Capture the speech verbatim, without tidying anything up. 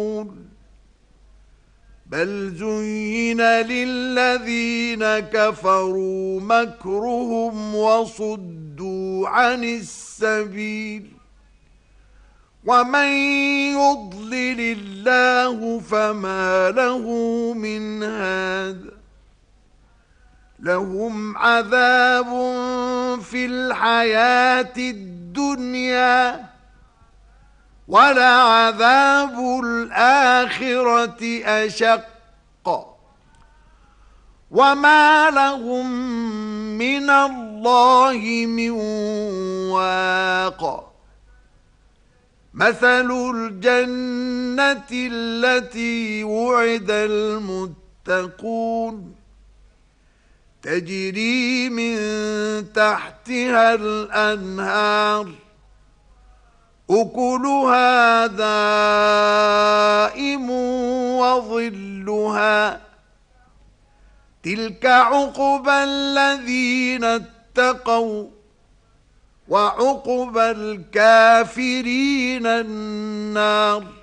بل زين للذين كفروا مكرهم وصدوا عن السبيل ومن يضلل الله فما له من هاد لهم عذاب في الحياة الدنيا ولعذاب الآخرة أشق وما لهم من الله من واق مثل الجنة التي وعد المتقون تجري من تحتها الأنهار أكلها دائم وظلها تلك عقبى الذين اتقوا وعقبى الكافرين النار.